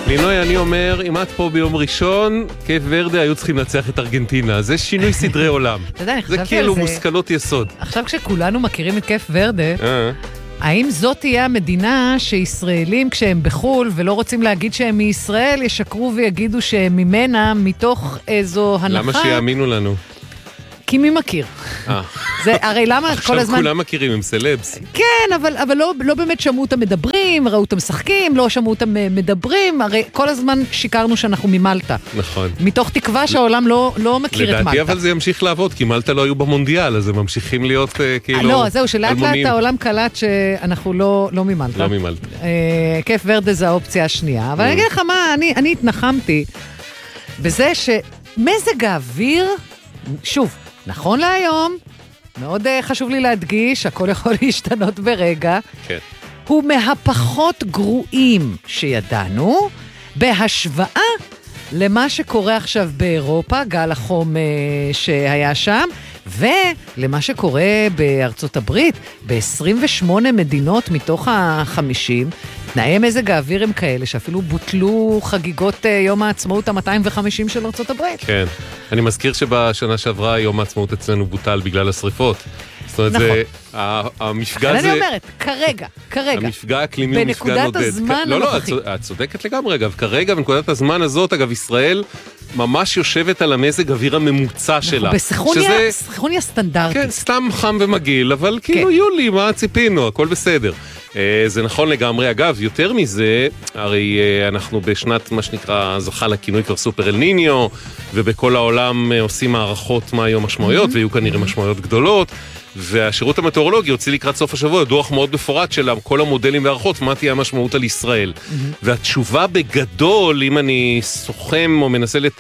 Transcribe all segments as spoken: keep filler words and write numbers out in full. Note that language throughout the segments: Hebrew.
לינוי, אני אומר, אם את פה ביום ראשון, קייפ ורדה היו צריכים לנצח את ארגנטינה. זה שינוי סדרי עולם. זה כאילו מושכלות יסוד. עכשיו כשכולנו מכירים את קייפ ורדה, האם זאת תהיה המדינה שישראלים כשהם בחול ולא רוצים להגיד שהם מישראל, ישקרו ויגידו שהם ממנה מתוך איזו הנחה? למה שיאמינו לנו? כי מי מכיר? זה הרי למה כל הזמן... עכשיו כולם מכירים, הם סלבס. כן, אבל, אבל לא, לא באמת שמעו אותם מדברים, ראו אותם משחקים, לא שמעו אותם מדברים, הרי כל הזמן שיקרנו שאנחנו ממלטה. נכון. מתוך תקווה שהעולם לא, לא מכיר את מלטה. לדעתי אבל זה ימשיך לעבוד, כי מלטה לא היו במונדיאל, אז הם ממשיכים להיות uh, כאילו... לא, זהו, שלאט לאט העולם קלט שאנחנו לא, לא ממלטה. לא ממלטה. אה, קייפ ורדה זה האופציה השנייה, אבל אני אגיד לך מה, אני, אני התנחמתי בזה שמזג האוויר, שוב, נכון להיום, מאוד חשוב לי להדגיש, הכל יכול להשתנות ברגע, כן. הוא מהפחות גרועים שידענו, בהשוואה למה שקורה עכשיו באירופה, גל החום שהיה שם, ולמה שקורה בארצות הברית, ב-עשרים ושמונה מדינות מתוך ה-חמישים, תנאי מזג האוויר הם כאלה שאפילו בוטלו חגיגות יום העצמאות ה-מאתיים וחמישים של ארצות הברית. כן, אני מזכיר שבשנה שעברה יום העצמאות אצלנו בוטל בגלל השריפות. זאת אומרת, נכון. זה, המפגע זה... אני אומרת, כרגע, כרגע. המפגע האקלימי הוא מפגע נודד. בנקודת הזמן לא, לא, הנוכחית. את צודקת לגמרי, אגב. כרגע, בנקודת הזמן הזאת, אגב, ישראל ממש יושבת על המזג אוויר הממוצע שלה. בסכוניה, סכוניה סטנדרטית. כן, סתם חם ומגיל, אבל כאילו יולי, מה ציפינו, הכל בסדר. זה נכון לגמרי. אגב, יותר מזה, הרי אנחנו בשנת, מה שנקרא, זכה לכינוי כבר סופר אל ניניו, ובכל העולם עושים הערכות מה היו משמעויות, ויהיו כנראה משמעויות גדולות, והשירות המטאורולוגי הוציא לקראת סוף השבוע דוח מאוד מפורט של כל המודלים והערכות, מה תהיה המשמעות על ישראל. והתשובה בגדול, אם אני סוכם או מנסה לת...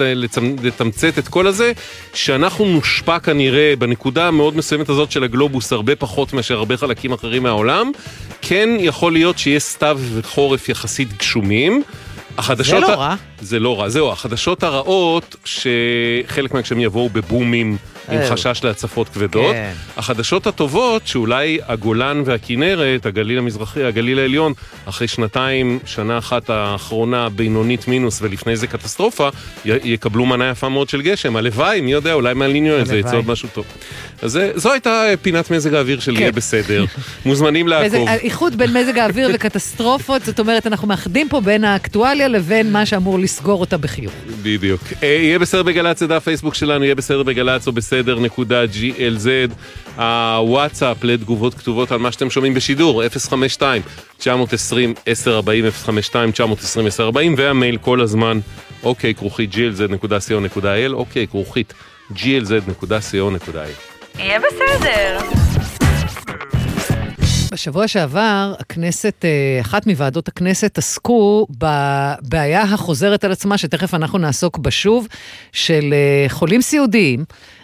לתמצת את כל הזה, שאנחנו נושפע כנראה בנקודה המאוד מסוימת הזאת של הגלובוס הרבה פחות מאשר הרבה חלקים אחרים מהעולם. כן יכול להיות שיהיה סתיו וחורף יחסית גשומים. זה לא רע. זה לא רע, זהו, החדשות הרעות שחלק מהגשמים יבואו בבומים עם חשש להצפות כבדות. כן. החדשות הטובות שאולי הגולן והכינרת, הגליל המזרחי, הגליל העליון, אחרי שנתיים, שנה אחת האחרונה בינונית מינוס ולפני זה קטסטרופה, י- יקבלו מנה יפה מאוד של גשם. הלוואי, מי יודע, אולי מהליניו זה יצא עוד משהו טוב. אז זה, זו הייתה פינת מזג האוויר של כן. יהיה בסדר. מוזמנים לעקוב. איחוד בין מזג האוויר וקטסטרופות, זאת אומרת, אנחנו מאחדים פה בין האקטואליה לבין מה שאמור לסגור אותה בחיוך. בדיוק. יהיה בסדר בגלץ, זה הפייסבוק שלנו, יהיה בסדר בגלץ או בסדר נקודה ג'י אל זד. הוואטסאפ לתגובות כתובות על מה שאתם שומעים בשידור, אפס חמש שתיים תשע עשרים עשר ארבעים, אפס חמש שתיים תשע עשרים עשר ארבעים, והמייל כל הזמן, אוקיי, כרוכית ג'י אל זד נקודה סי או נקודה איי אל, אוקיי, כרוכית ג'י אל זד נקודה סי או נקודה איי אל. יהיה בסדר. בשבוע שעבר, הכנסת, אחת מוועדות הכנסת עסקו בבעיה החוזרת על עצמה, שתכף אנחנו נעסוק בשוב, של חולים סיעודיים,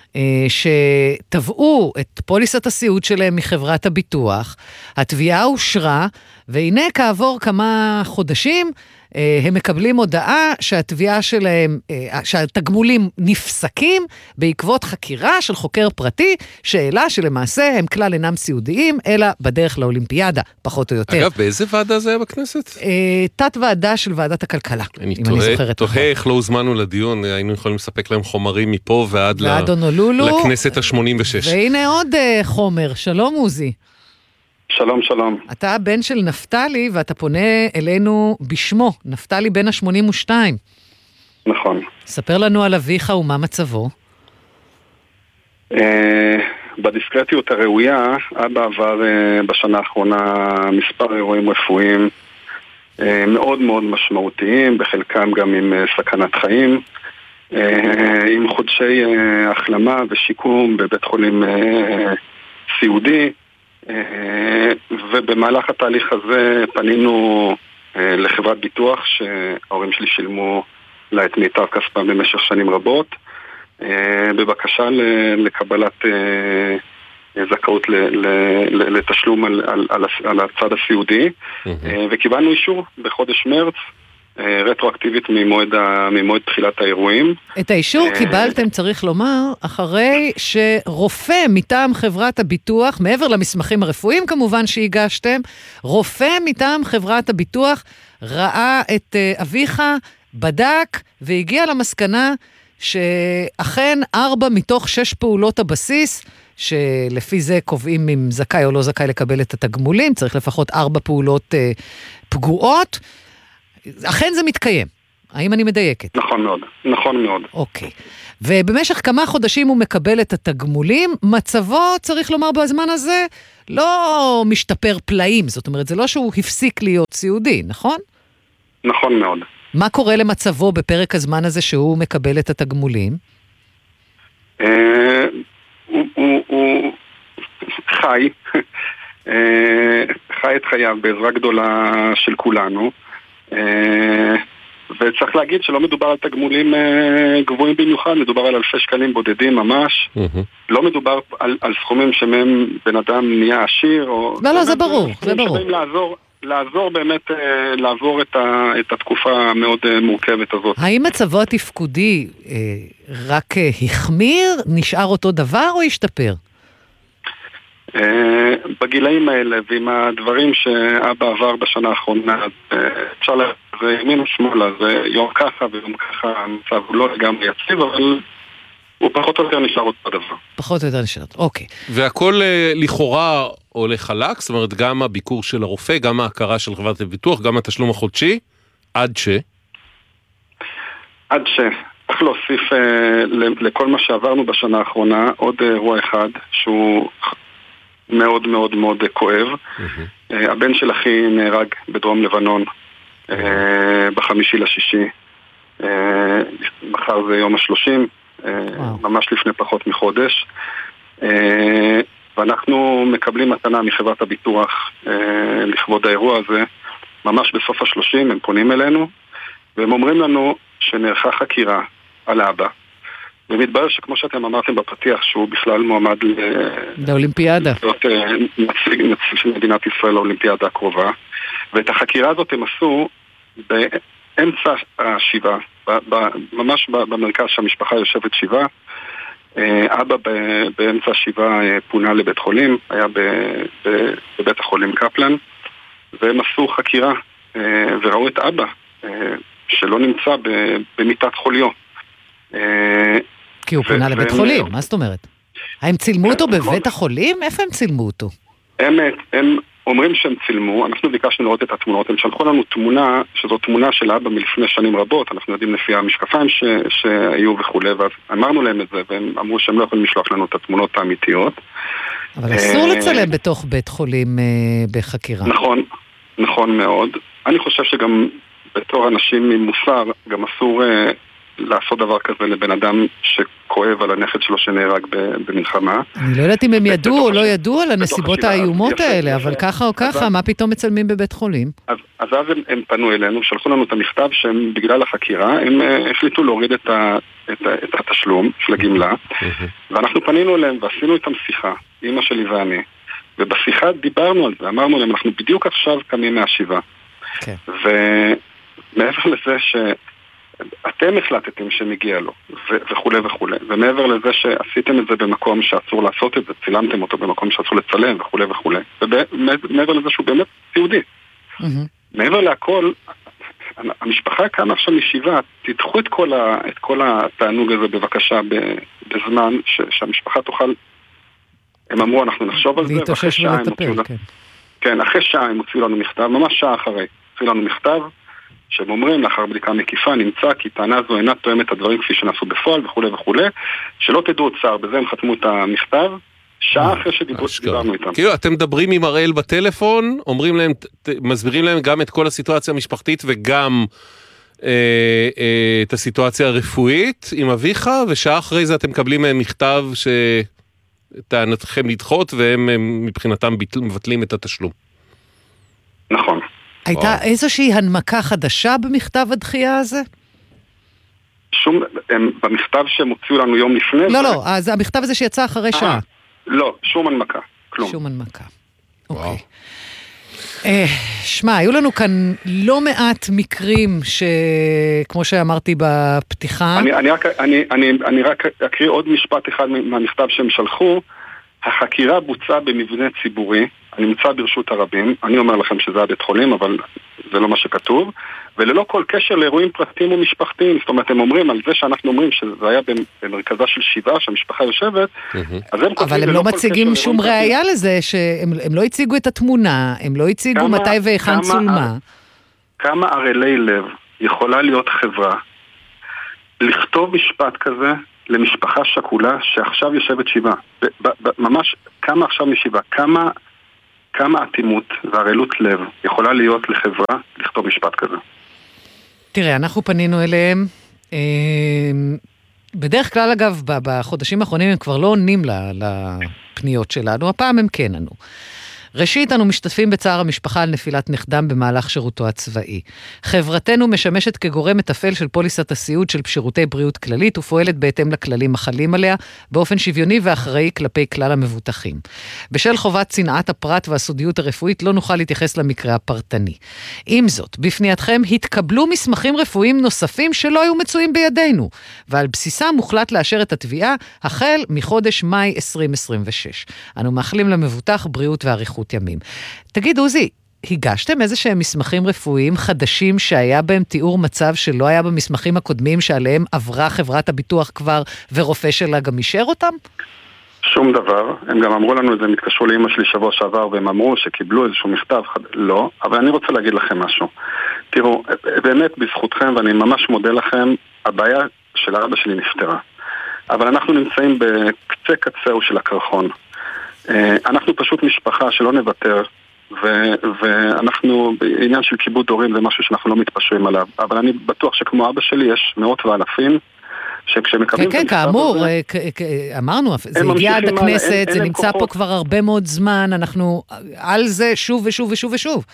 שטבעו את פוליסת הסיעוד שלהם מחברת הביטוח, התביעה אושרה, והנה כעבור כמה חודשים, הם מקבלים הודעה שהתביעה שלהם, שהתגמולים נפסקים בעקבות חקירה של חוקר פרטי, שאלה שלמעשה הם כלל אינם סיעודיים, אלא בדרך לאולימפיאדה, פחות או יותר. אגב, באיזה ועדה זה היה בכנסת? תת ועדה של ועדת הכלכלה, אני תוהה איך לא הוזמנו לדיון, היינו יכולים לספק להם חומרים מפה ועד לכנסת ה-שמונים ושש. והנה עוד חומר, שלום עוזי. שלום, שלום. אתה הבן של נפתלי, ואתה פונה אלינו בשמו, נפתלי בן ה-שמונים ושתיים. נכון. ספר לנו על אביך ומה מצבו. בדיסקרטיות הראויה, עד בעבר בשנה האחרונה מספר אירועים רפואיים מאוד מאוד משמעותיים, בחלקם גם עם סכנת חיים, עם חודשי החלמה ושיקום בבית חולים סיעודי, ובמהלך התהליך הזה פנינו לחברת ביטוח שההורים שלי שילמו לה את מיטב כספם במשך שנים רבות, בבקשה לקבלת זכאות לתשלום על, על, על, על הצד הסיעודי, וקיבלנו אישור בחודש מרץ רטרואקטיבית ממועד, ה, ממועד תחילת האירועים. את האישור קיבלתם, צריך לומר, אחרי שרופא מטעם חברת הביטוח, מעבר למסמכים הרפואיים כמובן שהגשתם, רופא מטעם חברת הביטוח ראה את אביך, בדק והגיע למסקנה שאכן ארבע מתוך שש פעולות הבסיס, שלפי זה קובעים אם זכאי או לא זכאי לקבל את התגמולים, צריך לפחות ארבע פעולות אה, פגועות, אכן זה מתקיים. האם אני מדייקת? נכון מאוד, נכון מאוד. אוקיי. ובמשך כמה חודשים הוא מקבל את התגמולים, מצבו, צריך לומר בזמן הזה, לא משתפר פלאים, זאת אומרת, זה לא שהוא הפסיק להיות סיעודי, נכון? נכון מאוד. מה קורה למצבו בפרק הזמן הזה שהוא מקבל את התגמולים? הוא חי, חי את חייו בעזרה גדולה של כולנו, וצריך להגיד שלא מדובר על תגמולים גבוהים במיוחד, מדובר על אלפי שקלים בודדים ממש, לא מדובר על סכומים שמהם בן אדם נהיה עשיר, לא, לא, זה ברור, זה ברור. לעזור לעזור באמת לעבור את, ה, את התקופה המאוד מורכבת הזאת. האם מצבו התפקודי רק החמיר, נשאר אותו דבר או השתפר? בגילאים האלה ועם הדברים שאבא עבר בשנה האחרונה, אפשר לה, זה ימין ושמאלה, זה יום ככה ויום ככה, המצב הוא לא לגמרי יציב, אבל הוא פחות או יותר נשאר אותו דבר. פחות או יותר נשאר, אוקיי. והכל לכאורה עולה חלק, זאת אומרת גם הביקור של הרופא, גם ההכרה של חברת הביטוח, גם התשלום החודשי, עד ש? עד ש... צריך להוסיף אה, לכל מה שעברנו בשנה האחרונה, עוד אירוע אחד שהוא מאוד מאוד מאוד כואב. Mm-hmm. אה, הבן של אחי נהרג בדרום לבנון, אה, בחמישי לשישי. אה, מחר זה יום השלושים, אה, ממש לפני פחות מחודש. אה, ואנחנו מקבלים מתנה מחברת הביטוח אה, לכבוד האירוע הזה, ממש בסוף השלושים, הם פונים אלינו, והם אומרים לנו שנערכה חקירה על האבא, ומתברר שכמו שאתם אמרתם בפתיח, שהוא בכלל מועמד לאולימפיאדה. נציג, נציג של מדינת ישראל לאולימפיאדה הקרובה, ואת החקירה הזאת הם עשו באמצע השבעה, ממש במרכז שהמשפחה יושבת שבעה, אבא באמצע השבעה פונה לבית חולים, היה בבית החולים קפלן, והם עשו חקירה וראו את אבא שלא נמצא במיטת חוליו. כי הוא פונה לבית חולים, מה זאת אומרת? הם צילמו אותו בבית החולים? איפה הם צילמו אותו? הם אומרים שהם צילמו, אנחנו ביקשנו לראות את התמונות, הם שלחו לנו תמונה, שזו תמונה של אבא מלפני שנים רבות, אנחנו יודעים לפי המשקפיים שהיו וכו', ואז אמרנו להם את זה, והם אמרו שהם לא יכולים לשלוח לנו את התמונות האמיתיות. אבל אסור לצלם בתוך בית חולים בחקירה. נכון, נכון מאוד. אני חושב שגם בתור אנשים ממוסר, גם אסור לעשות דבר כזה לבן אדם שכואב על הנכד שלו שנהרג במלחמה. אני לא יודעת אם הם ידעו או לא ידעו על הנסיבות האיומות האלה, אבל ככה או ככה, מה פתאום מצלמים בבית חולים? אז אז הם פנו אלינו, שלחו לנו את המכתב שהם בגלל החקירה, הם החליטו להוריד את התשלום של הגמלה, ואנחנו פנינו אליהם ועשינו איתם שיחה, אמא שלי ואני, ובשיחה דיברנו על זה, אמרנו להם, אנחנו בדיוק עכשיו קמים מהשיבה. ומעבר לזה ש... אתם החלטתם שמגיע לו, וכו' וכו'. ומעבר לזה שעשיתם את זה במקום שאסור לעשות את זה, צילמתם אותו במקום שאסור לצלם, וכו' וכו'. ומעבר לזה שהוא באמת סיעודי. מעבר להכל, המשפחה קמה עכשיו משיבה, תדחו את כל, ה, את כל התענוג הזה בבקשה בזמן ש, שהמשפחה תוכל, הם אמרו אנחנו נחשוב על זה, ואחרי שעה הם הוציאו לנו, כן, אחרי שעה הם הוציאו לנו מכתב, ממש שעה אחרי, הוציאו לנו מכתב, שהם אומרים, לאחר בדיקה מקיפה, נמצא כי טענה זו אינה תואמת את הדברים כפי שנעשו בפועל וכו' וכו', שלא תדעו את צער, בזה הם חתמו את המכתב, שעה אחרי שדיברנו איתם. כאילו, אתם מדברים עם הראל בטלפון, אומרים להם, מסבירים להם גם את כל הסיטואציה המשפחתית וגם את הסיטואציה הרפואית עם אביך, ושעה אחרי זה אתם מקבלים מהם מכתב שטענתכם לדחות, והם מבחינתם מבטלים את התשלום. נכון. הייתה איזושהי הנמקה חדשה במכתב הדחייה הזה? שום, הם, במכתב שהם הוציאו לנו יום לפני... לא, זה... לא, אז המכתב הזה שיצא אחרי שעה. לא, שום הנמקה, כלום. שום הנמקה, אוקיי. שמע, היו לנו כאן לא מעט מקרים שכמו שאמרתי בפתיחה... אני, אני, רק, אני, אני, אני רק אקריא עוד משפט אחד מהמכתב שהם שלחו. החקירה בוצעה במבנה ציבורי, אני נמצא ברשות הרבים, אני אומר לכם שזה הבית חולים, אבל זה לא מה שכתוב, וללא כל קשר לאירועים פרטיים ומשפחתיים. זאת אומרת, הם אומרים על זה שאנחנו אומרים שזה היה במרכזה של שבעה, שהמשפחה יושבת, אז הם אבל הם לא מציגים שום ראייה לזה, שהם לא הציגו את התמונה, הם לא הציגו מתי ואיכן צולמה. כמה ערלי לב יכולה להיות חברה לכתוב משפט כזה למשפחה שכולה שעכשיו יושבת שבעה? ממש כמה עכשיו משבעה, כמה כמה אטימות וערלות לב יכולה להיות לחברה לכתוב משפט כזה? תראה, אנחנו פנינו אליהם, בדרך כלל אגב, בחודשים האחרונים הם כבר לא עונים לפניות שלנו, הפעם הם כן ענו. ראשית, אנו משתתפים בצער המשפחה על נפילת נכדם במהלך שירותו הצבאי. חברתנו משמשת כגורם מטפל של פוליסת הסיעוד של שירותי בריאות כללית, ופועלת בהתאם לכללים החלים עליה, באופן שוויוני ואחראי כלפי כלל המבוטחים. בשל חובת צנעת הפרט והסודיות הרפואית, לא נוכל להתייחס למקרה הפרטני. עם זאת, בפנייתכם התקבלו מסמכים רפואיים נוספים שלא היו מצויים בידינו, ועל בסיסם מוחלט לאשר את התביעה, החל מחודש מאי עשרים עשרים ושש. אנו מאחלים למבוטח בריאות ועריכות ימים. תגיד, עוזי, הגשתם איזה שהם מסמכים רפואיים חדשים שהיה בהם תיאור מצב שלא היה במסמכים הקודמים שעליהם עברה חברת הביטוח כבר ורופא שלה גם אישר אותם? שום דבר. הם גם אמרו לנו את זה, הם התקשרו לאמא שלי שבוע שעבר והם אמרו שקיבלו איזשהו מכתב. לא, אבל אני רוצה להגיד לכם משהו. תראו, באמת בזכותכם, ואני ממש מודה לכם, הבעיה של האבא שלי נפתרה. אבל אנחנו נמצאים בקצה קצהו של הקרחון. אנחנו פשוט משפחה שלא נוותר, ו- ואנחנו, בעניין של כיבוד הורים זה משהו שאנחנו לא מתפשרים עליו, אבל אני בטוח שכמו אבא שלי יש מאות ואלפים שכשמקבלים... כן, כן, כאמור, אמרנו, זה הגיע עד הכנסת, זה נמצא פה כבר הרבה מאוד זמן, אנחנו על זה שוב ושוב ושוב ושוב.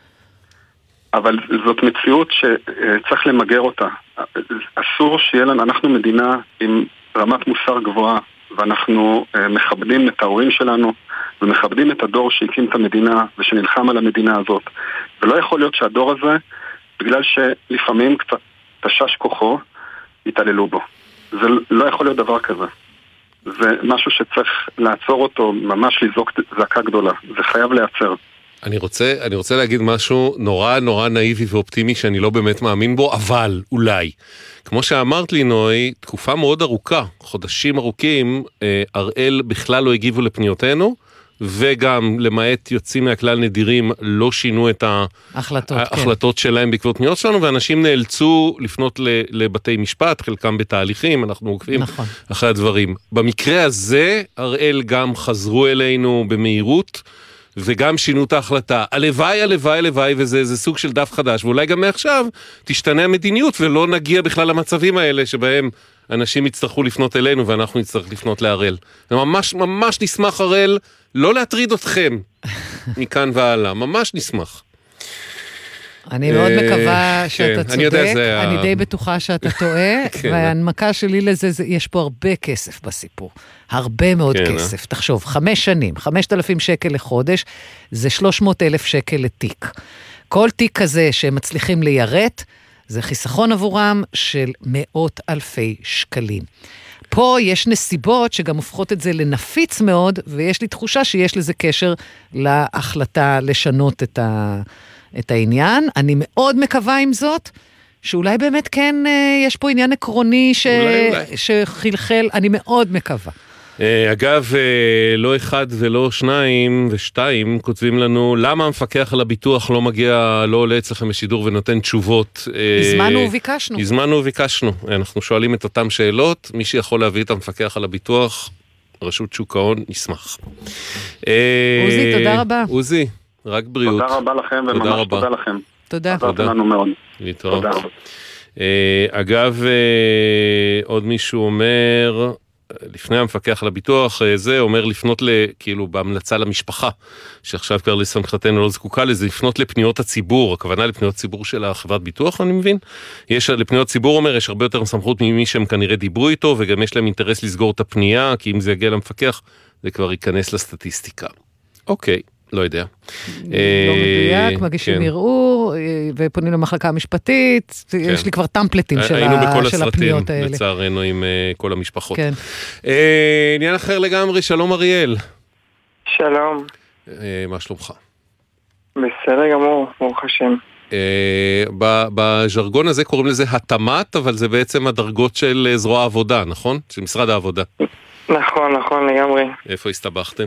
אבל זאת מציאות שצריך למגר אותה. אסור שיהיה לנו, אנחנו מדינה עם רמת מוסר גבוהה, ואנחנו מכבדים את ההורים שלנו, ומכבדים את הדור שהקים את המדינה, ושנלחם על המדינה הזאת. ולא יכול להיות שהדור הזה, בגלל שלפעמים קצת תשש כוחו, יתעללו בו. זה לא יכול להיות דבר כזה. זה משהו שצריך לעצור אותו, ממש לזעוק זעקה גדולה. זה חייב לעצר. אני רוצה, אני רוצה להגיד משהו נורא נורא נאיבי ואופטימי שאני לא באמת מאמין בו, אבל אולי. כמו שאמרת לי, נוי, תקופה מאוד ארוכה, חודשים ארוכים, אראל בכלל לא הגיבו לפניותינו, וגם למעט יוצאים מהכלל נדירים לא שינו את ההחלטות, ההחלטות כן. שלהם בעקבות פניות שלנו, ואנשים נאלצו לפנות לבתי משפט, חלקם בתהליכים, אנחנו עוקבים נכון. אחרי הדברים. במקרה הזה, אראל גם חזרו אלינו במהירות, וגם שינו את ההחלטה. הלוואי, הלוואי, הלוואי, וזה זה סוג של דף חדש, ואולי גם מעכשיו תשתנה המדיניות, ולא נגיע בכלל למצבים האלה, שבהם אנשים יצטרכו לפנות אלינו, ואנחנו נצטרך לפנות לאראל. ממש, ממש נשמח, אראל, לא להטריד אתכם מכאן והלאה. ממש נשמח. אני מאוד מקווה שאתה צודק, אני די בטוחה שאתה טועה, וההנמקה שלי לזה, יש פה הרבה כסף בסיפור, הרבה מאוד כסף, תחשוב, חמש שנים, חמשת אלפים שקל לחודש, זה שלוש מאות אלף שקל לתיק. כל תיק כזה שהם מצליחים ליירט, זה חיסכון עבורם של מאות אלפי שקלים. פה יש נסיבות שגם הופכות את זה לנפיץ מאוד, ויש לי תחושה שיש לזה קשר להחלטה לשנות את ה... את העניין. אני מאוד מקווה עם זאת, שאולי באמת כן יש פה עניין עקרוני ש... אולי, אולי. שחלחל, אני מאוד מקווה. אגב, לא אחד ולא שניים ושתיים כותבים לנו, למה המפקח על הביטוח לא מגיע, לא עולה אצלכם בשידור ונותן תשובות? הזמנו וביקשנו. הזמנו וביקשנו. אנחנו שואלים את אותם שאלות, מי שיכול להביא את המפקח על הביטוח, רשות שוק ההון, נשמח. עוזי, תודה רבה. עוזי. רק בריאות. תודה רבה לכם, וממש תודה לכם. תודה. תודה לנו מאוד. להתראות. אגב, עוד מישהו אומר, לפני המפקח על הביטוח, זה אומר לפנות כאילו בהמלצה למשפחה, שעכשיו כבר לסמכתנו לא זקוקה לזה, לפנות לפניות הציבור, הכוונה לפניות ציבור של החברת ביטוח, אני מבין. יש לפניות ציבור, אומר, יש הרבה יותר סמכות ממי שהם כנראה דיברו איתו, וגם יש להם אינטרס לסגור את הפנייה, כי אם זה יגיע למפקח, זה כבר ייכנס לסטטיסטיקה. אוקיי. לא יודע. לא מדויק, מגישים ערעור, ופונים למחלקה המשפטית, יש לי כבר טמפלטים של הפניות האלה. היינו בכל הסרטים, לצערנו, עם כל המשפחות. כן. עניין אחר לגמרי, שלום אריאל. שלום. מה שלומך? בסדר גמור, ברוך השם. בז'רגון הזה קוראים לזה התאמת, אבל זה בעצם הדרגות של זרוע העבודה, נכון? של משרד העבודה. נכון, נכון, לגמרי. איפה הסתבכתם?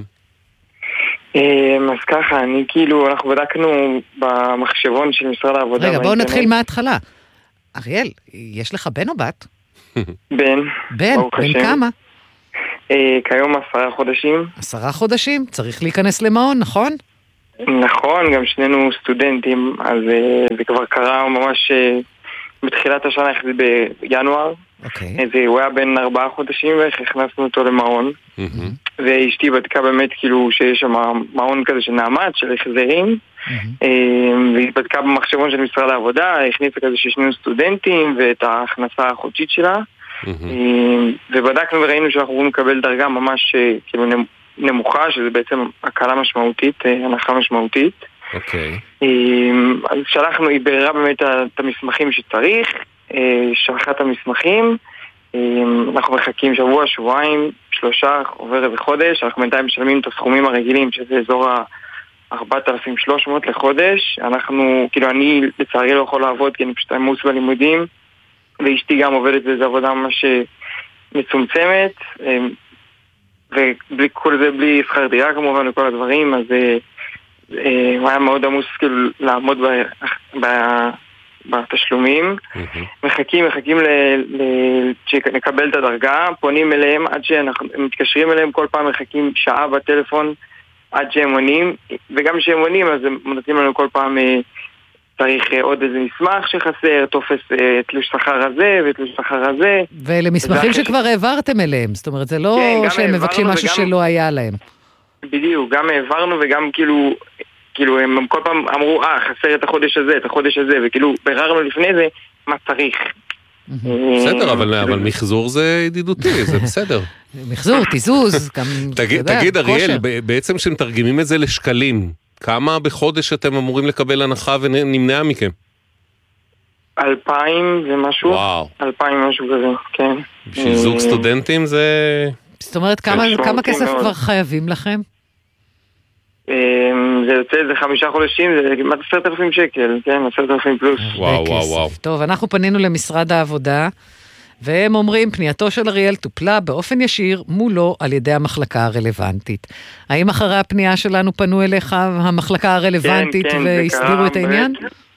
אז ככה, אני כאילו, אנחנו בדקנו במחשבון של משרד העבודה. רגע, בואו נתחיל מההתחלה. אריאל, יש לך בן או בת? בן. בן, בן כמה? כיום עשרה חודשים. עשרה חודשים? צריך להיכנס למעון, נכון? נכון, גם שנינו סטודנטים, אז זה כבר קרה ממש בתחילת השנה, יחסית בינואר. אוקיי. הוא היה בן ארבעה חודשים ואיך הכנסנו אותו למעון. ואשתי בדקה באמת כאילו שיש שם מעון כזה של נעמת, של החזרים. והיא בדקה במחשבון של משרד העבודה, הכניסה כזה ששנינו סטודנטים ואת ההכנסה החודשית שלה. ובדקנו וראינו שאנחנו יכולים לקבל דרגה ממש כאילו נמוכה, שזה בעצם הקלה משמעותית, הנחה משמעותית. אוקיי. אז שלחנו, היא ביררה באמת את המסמכים שצריך, שלחה את המסמכים, אנחנו מחכים שבוע, שבועיים, שלושה, עובר איזה חודש, אנחנו בינתיים משלמים את הסכומים הרגילים, שזה אזור ה-ארבעת אלפים ושלוש מאות לחודש. אנחנו, כאילו אני לצערי לא יכול לעבוד, כי אני פשוט עמוס בלימודים, ואשתי גם עובדת באיזו עבודה ממש מצומצמת, וכל זה בלי שכר דירה כמובן וכל הדברים, אז הוא היה מאוד עמוס כאילו לעמוד בתשלומים. מחכים, מחכים שנקבל את הדרגה, פונים אליהם עד שאנחנו מתקשרים אליהם, כל פעם מחכים שעה בטלפון עד שהם עונים, וגם כשהם עונים אז הם נותנים לנו כל פעם צריך עוד איזה מסמך שחסר, תופס תלוש שכר הזה ותלוש שכר הזה. ואלה מסמכים שכבר העברתם אליהם, זאת אומרת, זה לא שהם מבקשים משהו שלא היה להם. בדיוק, גם העברנו וגם כאילו, כאילו הם כל פעם אמרו, אה, חסר את החודש הזה, את החודש הזה, וכאילו בררנו לפני זה מה צריך. בסדר, אבל מחזור זה ידידותי, זה בסדר. מחזור, תיזוז, גם... תגיד, אריאל, בעצם שמתרגמים את זה לשקלים, כמה בחודש אתם אמורים לקבל הנחה ונמנעה מכם? אלפיים ומשהו. וואו. אלפיים משהו כזה, כן. בשביל זוג סטודנטים זה... זאת אומרת, כמה כסף כבר חייבים לכם? זה יוצא איזה חמישה חודשים, זה כמעט עשרת אלפים שקל, כן, עשרת אלפים פלוס. וואו, וואו, וואו. טוב, אנחנו פנינו למשרד העבודה, והם אומרים, פנייתו של אריאל טופלה באופן ישיר מולו על ידי המחלקה הרלוונטית. האם אחרי הפנייה שלנו פנו אליך המחלקה הרלוונטית כן, כן, והסדירו את העניין?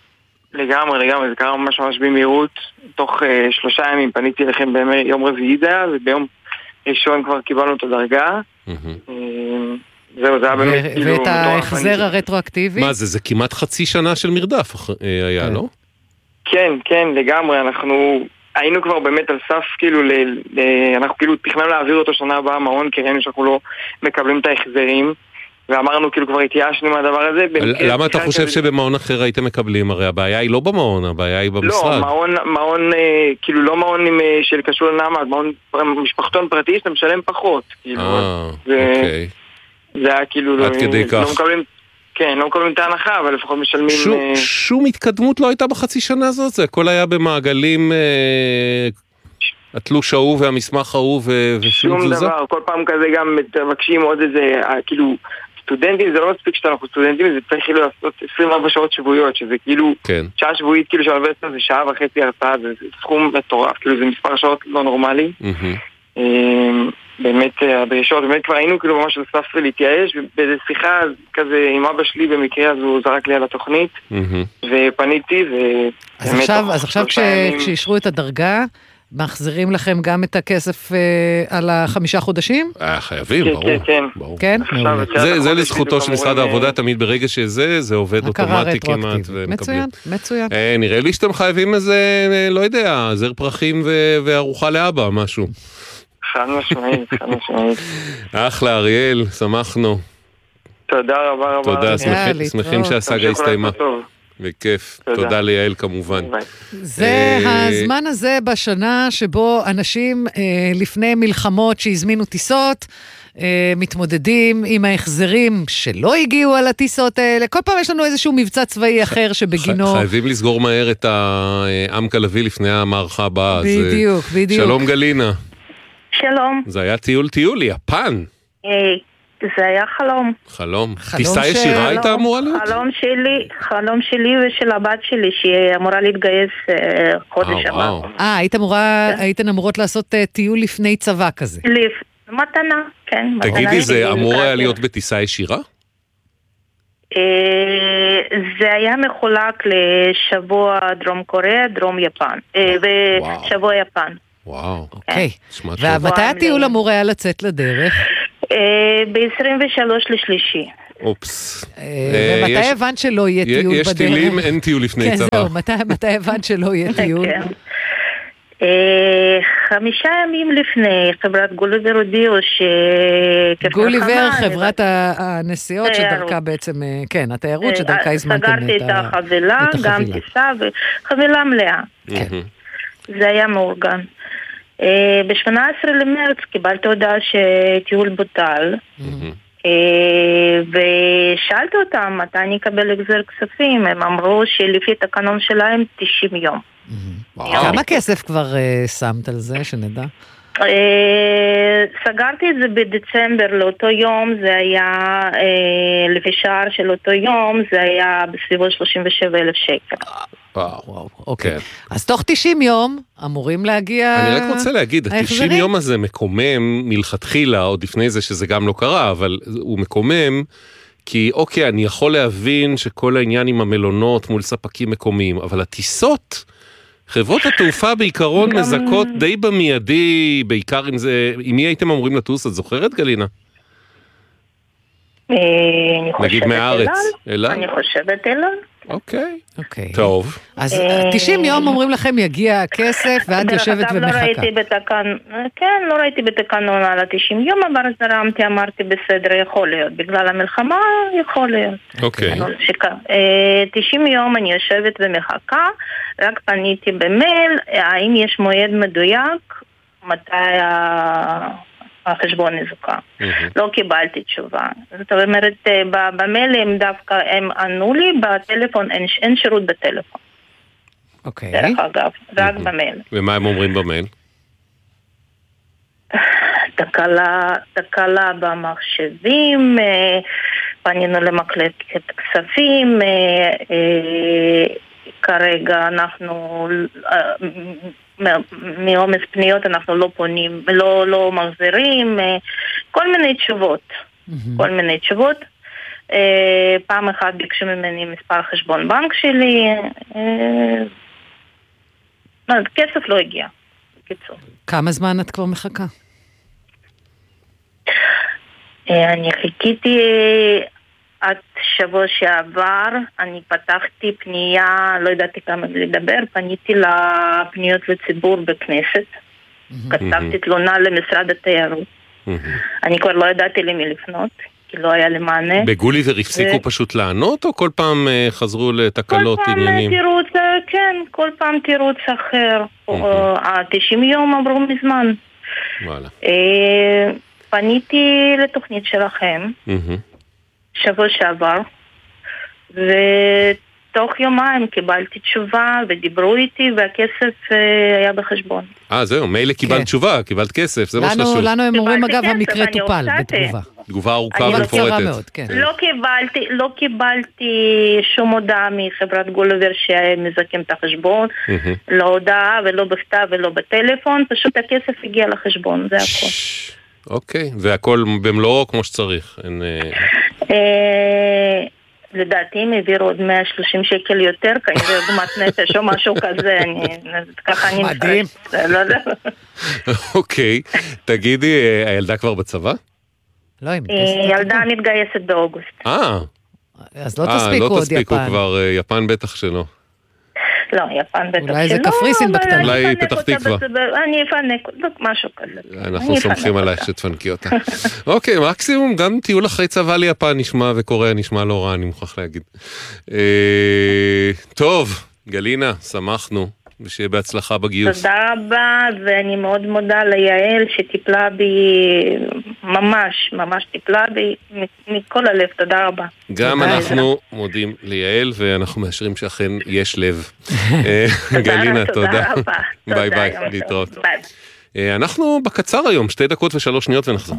לגמרי, לגמרי, זה קרה ממש ממש במהירות. תוך uh, שלושה ימים פניתי לכם ביום רביעי זה, וביום ראשון כבר קיבלנו את הדרגה. Mm-hmm. זהו, זה היה באמת ו- כאילו... ואת ההחזר הרטרואקטיבי? מה זה, זה כמעט חצי שנה של מרדף היה, כן. לא? כן, כן, לגמרי, אנחנו... היינו כבר באמת על סף, כאילו, ל, ל, אנחנו כאילו תכננו להעביר אותו שנה הבאה מעון, כי ראינו שאנחנו לא מקבלים את ההחזרים, ואמרנו, כאילו, כבר התייאשנו מהדבר הזה. למה אתה חושב כזה... שבמעון אחר הייתם מקבלים? הרי הבעיה היא לא במעון, הבעיה היא במשרד. לא, מעון, מעון כאילו, לא מעון של קשור לנעמת, מעון משפחתון פרטי, שאתה משלם פחות. כאילו, אה, זה, אוקיי. זה היה כאילו... עד כדי כך. לא מקבלים... כן, לא מקבלים את ההנחה, אבל לפחות משלמים... שום, שום התקדמות לא הייתה בחצי שנה הזאת, זה הכל היה במעגלים, אה, התלוש ההוא והמסמך ההוא ושום שום דבר, כל פעם כזה גם מבקשים עוד איזה, כאילו, סטודנטים, זה לא מספיק שאנחנו סטודנטים, זה צריך כאילו לעשות עשרים וארבע שעות שבועיות, שזה כאילו, כן. שעה שבועית, כאילו שהאוניברסיטה זה שעה וחצי הרצאה, זה סכום מטורף, כאילו זה מספר שעות לא נורמלי. Mm-hmm. באמת הדרישות, באמת כבר היינו כאילו ממש על סף להתייאש, ובאיזו שיחה כזה עם אבא שלי במקרה, אז הוא זרק לי על התוכנית, ופניתי, אז עכשיו, אז עכשיו כשאישרו את הדרגה, מחזירים לכם גם את הכסף על החמישה חודשים? חייבים, ברור. כן, כן. זה לזכותו של משרד העבודה, תמיד ברגע שזה, זה עובד אוטומטי כמעט. מצוין, מצוין. נראה לי שאתם חייבים איזה, לא יודע, זר פרחים וארוחה לאבא, משהו. חד משמעית, חד משמעית. אחלה, אריאל, שמחנו. תודה רבה רבה. תודה, שמחים שהסאגה הסתיימה. בכיף. תודה ליעל כמובן. זה הזמן הזה בשנה שבו אנשים לפני מלחמות שהזמינו טיסות, מתמודדים עם ההחזרים שלא הגיעו על הטיסות האלה. כל פעם יש לנו איזשהו מבצע צבאי אחר שבגינו... חייבים לסגור מהר את העם כלבי לפני המערכה הבאה. בדיוק, בדיוק. שלום גלינה. שלום. זה היה טיול טיול, יפן. זה היה חלום. חלום. טיסה ישירה הייתה אמורה להיות? חלום שלי, חלום שלי ושל הבת שלי, שהיא אמורה להתגייס חודש הבא. אה, הייתן אמורות לעשות טיול לפני צבא כזה. מתנה, כן. תגידי, זה אמור היה להיות בטיסה ישירה? זה היה מחולק לשבוע דרום קוריאה, דרום יפן, ושבוע יפן. וואו. אוקיי. ומתי הטיול אמור היה לצאת לדרך? ב-עשרים ושלושה לשלישי. אופס. ומתי הבנת שלא יהיה טיול בדרך? יש טילים, אין טיול לפני צבא. כן, זהו, מתי הבנת שלא יהיה טיול? חמישה ימים לפני, חברת גוליבר הודיעו ש... גוליבר, חברת הנסיעות שדרכה בעצם, כן, התיירות שדרכה הזמנתם את סגרתי את החבילה, גם טיסה וחבילה מלאה. זה היה מאורגן. ב-שמונה עשרה למרץ קיבלתי הודעה שטיול בוטל, ושאלתי אותם מתי אני אקבל החזר כספים. הם אמרו שלפי תקנון שלהם תשעים יום. כמה כסף כבר שמת על זה, שנדע? סגרתי את זה בדצמבר לאותו יום, זה היה לפי שער של אותו יום, זה היה בסביבות שלושים ושבעה אלף שקל. וואו, אוקיי. אז תוך תשעים יום אמורים להגיע... אני רק רוצה להגיד, ה-תשעים יום הזה מקומם מלכתחילה, עוד לפני זה שזה גם לא קרה, אבל הוא מקומם, כי אוקיי, אני יכול להבין שכל העניין עם המלונות מול ספקים מקומיים, אבל הטיסות, חברות התעופה בעיקרון מזכות די במיידי, בעיקר אם זה... עם מי הייתם אמורים לטוס? את זוכרת, גלינה? נגיד מהארץ. אני חושבת אלא. אוקיי. אוקיי. טוב. אז תשעים יום אומרים לכם יגיע הכסף, ואת יושבת ומחכה. כן, לא ראיתי בתקנון על ה-תשעים יום, אבל זרמתי, אמרתי בסדר, יכול להיות. בגלל המלחמה, יכול להיות. אוקיי. תשעים יום אני יושבת ומחכה, רק פניתי במייל, האם יש מועד מדויק, מתי החשבון נזוקה. לא קיבלתי תשובה. זאת אומרת, במייל הם דווקא, הם ענו לי, בטלפון, אין שירות בטלפון. אוקיי. דרך אגב, רק במייל. ומה הם אומרים במייל? תקלה, תקלה במחשבים, פנינו למחלקת כספים, כרגע אנחנו... מעומס פניות אנחנו לא פונים, לא, לא מחזירים, כל מיני תשובות, כל מיני תשובות. פעם אחת ביקשו ממני מספר חשבון בנק שלי, כסף לא הגיע, בקיצור. כמה זמן את כבר מחכה? אני חיכיתי... עד שבוע שעבר אני פתחתי פנייה, לא ידעתי כמה לדבר, פניתי לפניות לציבור בכנסת, כתבתי תלונה למשרד התיירות. אני כבר לא ידעתי למי לפנות, כי לא היה לי מענה. בגוליבר הפסיקו פשוט לענות, או כל פעם חזרו לתקלות עניינים? כל פעם תירוץ, כן, כל פעם תירוץ אחר. ה-תשעים יום עברו מזמן. וואלה. פניתי לתוכנית שלכם. שבוע שעבר, ותוך יומיים קיבלתי תשובה ודיברו איתי והכסף היה בחשבון. אה, זהו, מילא קיבלת תשובה, קיבלת כסף, זה מה שחשוב. לנו הם אומרים אגב המקרה טופל בתגובה. תגובה ארוכה ומפורטת. לא קיבלתי, לא קיבלתי שום הודעה מחברת גוליבר שמזכים את החשבון, לא הודעה ולא בכתב ולא בטלפון, פשוט הכסף הגיע לחשבון, זה הכל. אוקיי, והכל במלואו כמו שצריך. לדעתי הם העבירו עוד מאה ושלושים שקל יותר, כנראה עוגמת נפש או משהו כזה, ככה אני מדהים. אוקיי, תגידי, הילדה כבר בצבא? לא, היא ילדה מתגייסת באוגוסט. אה, אז לא תספיקו עוד יפן. לא תספיקו כבר, יפן בטח שלא. לא, יפן בטח שלא. אולי זה קפריסין בקטנה. אולי פתח תקווה. אני אפנק, משהו כזה. אנחנו סומכים עלייך שתפנקי אותה. אוקיי, מקסימום, גם טיול אחרי צבא ליפן נשמע וקורא, נשמע לא רע, אני מוכרח להגיד. טוב, גלינה, שמחנו, ושיהיה בהצלחה בגיוס. תודה רבה, ואני מאוד מודה ליעל שטיפלה בי, ממש, ממש טיפלה בי, מכל הלב, תודה רבה. גם אנחנו מודים ליעל, ואנחנו מאשרים שאכן יש לב. גלינה, תודה. ביי ביי, להתראות. אנחנו בקצר היום, שתי דקות ושלוש שניות ונחזור.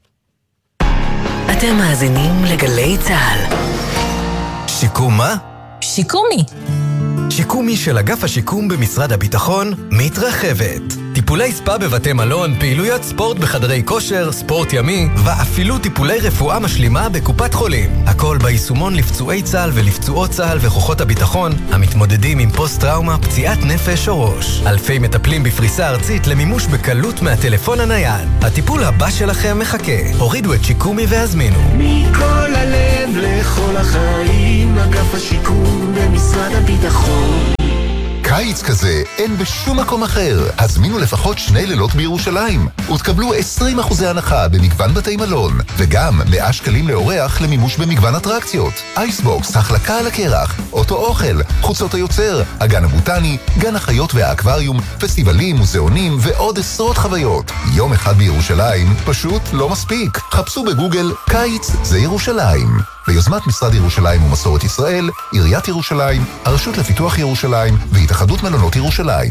אתם מאזינים לגלי צהל. שיקום מה? שיקומי. שיקומי של אגף השיקום במשרד הביטחון מתרחבת. טיפולי ספה בבתי מלון, פעילויות ספורט בחדרי כושר, ספורט ימי, ואפילו טיפולי רפואה משלימה בקופת חולים. הכל ביישומון לפצועי צה"ל ולפצועות צה"ל וכוחות הביטחון המתמודדים עם פוסט-טראומה, פציעת נפש או ראש. אלפי מטפלים בפריסה ארצית למימוש בקלות מהטלפון הנייד. הטיפול הבא שלכם מחכה. הורידו את שיקומי והזמינו. מכל הלב לכל החיים, אגף השיקום במשרד הביטחון. קיץ כזה אין בשום מקום אחר. הזמינו לפחות שני לילות בירושלים ותקבלו עשרים אחוז הנחה במגוון בתי מלון, וגם מאה שקלים לאורח למימוש במגוון אטרקציות. אייסבוקס, החלקה על הקרח, אוטו אוכל, חוצות היוצר, הגן הבוטני, גן החיות והאקווריום, פסטיבלים, מוזיאונים ועוד עשרות חוויות. יום אחד בירושלים פשוט לא מספיק. חפשו בגוגל קיץ זה ירושלים. ביוזמת משרד ירושלים ומסורת ישראל, עיריית ירושלים, הרשות לפיתוח ירושלים והתאחדות מלונות ירושלים.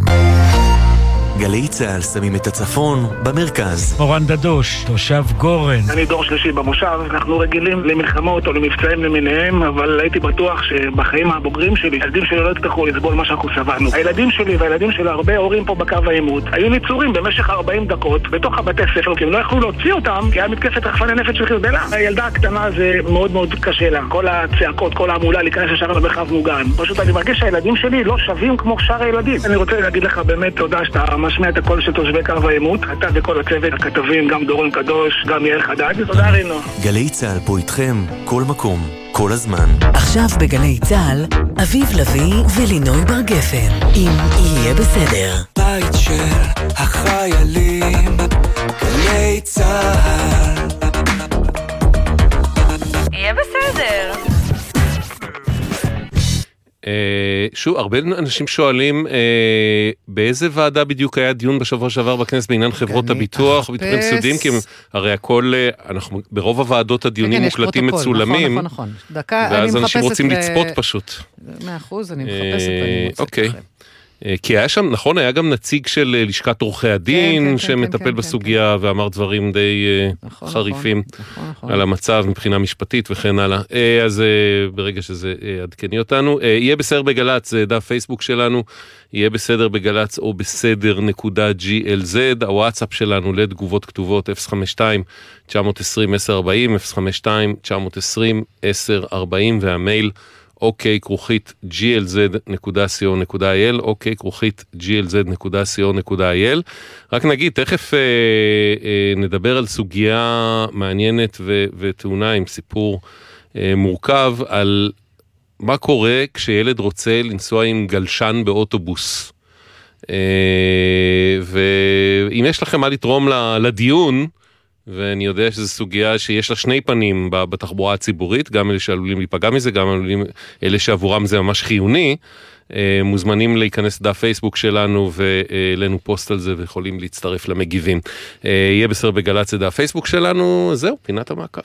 גלי צהל שמים את הצפון במרכז. אורן דדוש, תושב גורן. אני דור שלישי במושב, אנחנו רגילים למלחמות או למבצעים למיניהם, אבל הייתי בטוח שבחיים הבוגרים שלי, הילדים שלי לא יצטרכו לסבול מה שאנחנו סבלנו. הילדים שלי והילדים של הרבה הורים פה בקו העימות היו ניצורים במשך ארבעים דקות בתוך הבתי ספר, כי הם לא יכלו להוציא אותם, כי היה מתקפת רחפני נפץ של חיזבאללה. הילדה הקטנה זה מאוד מאוד קשה לה. כל הצעקות, כל העמולה להיכנס ישר למרחב מוגן. פשוט אני מרגיש שהילדים שלי לא שווים כמו שאר הילדים. אני רוצה להגיד לך באמת תודה שאתה משמיע את הקול של תושבי קו העימות, אתה וכל הצוות, הכתבים, גם דורון קדוש, גם יעל חדד. תודה רינו. גלי צהל פה איתכם, כל מקום, כל הזמן. עכשיו בגלי צהל, אביב לוי ולינוי בר גפן, אם יהיה בסדר. בית של החיילים, גלי צהל. יהיה בסדר. שוב, הרבה אנשים שואלים באיזה ועדה בדיוק היה דיון בשבוע שעבר בכנסת בעניין חברות הביטוח וביטוחים סיעודיים, כי הרי הכל, אנחנו ברוב הוועדות הדיונים מוקלטים מצולמים, ואז אנשים רוצים לצפות פשוט. מאה אחוז, אני מחפשת ואני מוצאת לכם. כי היה שם, נכון, היה גם נציג של לשכת עורכי הדין שמטפל בסוגיה ואמר דברים די חריפים על המצב מבחינה משפטית וכן הלאה. אז ברגע שזה עדכני אותנו, יהיה בסדר בגלץ, זה דף פייסבוק שלנו, יהיה בסדר בגלץ או בסדר נקודה ג'י אל זד, הוואטסאפ שלנו לתגובות כתובות אפס חמש שתיים תשע עשרים עשר ארבעים, אפס חמש שתיים תשע עשרים עשר ארבעים, והמייל אוקיי כרוכית ג'י אל זד נקודה סי או נקודה איי אל, אוקיי כרוכית ג'י אל זד נקודה סי או נקודה איי אל. רק נגיד, תכף אה, אה, נדבר על סוגיה מעניינת ו- ותאונה עם סיפור אה, מורכב, על מה קורה כשילד רוצה לנסוע עם גלשן באוטובוס. אה, ואם יש לכם מה לתרום לדיון, ואני יודע שזו סוגיה שיש לה שני פנים בתחבורה הציבורית, גם אלה שעלולים להיפגע מזה, גם אלה שעבורם זה ממש חיוני, מוזמנים להיכנס לדף פייסבוק שלנו ולנו פוסט על זה ויכולים להצטרף למגיבים. יהיה בסדר בגלץ לדף פייסבוק שלנו, זהו, פינת המעקב.